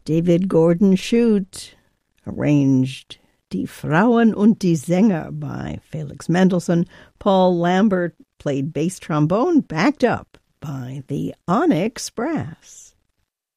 David Gordon Shute arranged Die Frauen und die Sänger by Felix Mendelssohn. Paul Lambert played bass trombone, backed up by the Onyx Brass.